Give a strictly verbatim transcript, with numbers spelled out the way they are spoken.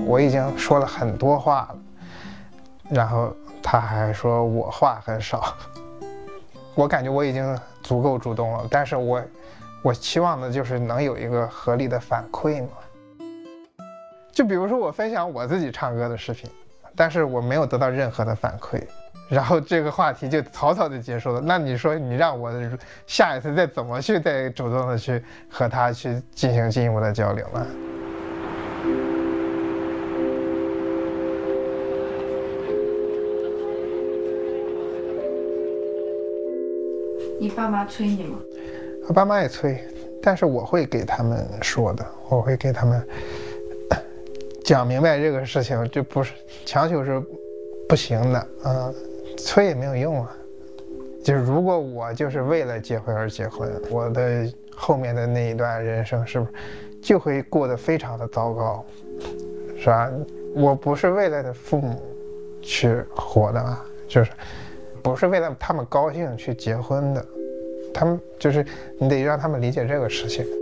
我已经说了很多话了，然后他还说我话很少。我感觉我已经足够主动了，但是我我期望的就是能有一个合理的反馈嘛。就比如说我分享我自己唱歌的视频，但是我没有得到任何的反馈，然后这个话题就草草的结束了。那你说你让我下一次再怎么去再主动的去和他去进行进一步的交流呢？ 你爸妈催你吗？ 我爸妈也催，但是我会给他们说的，我会给他们讲明白这个事情，就不是强求是不行的，嗯，催也没有用啊。就是如果我就是为了结婚而结婚，我的后面的那一段人生是不是就会过得非常的糟糕，是吧？我不是为了父母去活的啊，就是不是为了他们高兴去结婚的，他们就是你得让他们理解这个事情。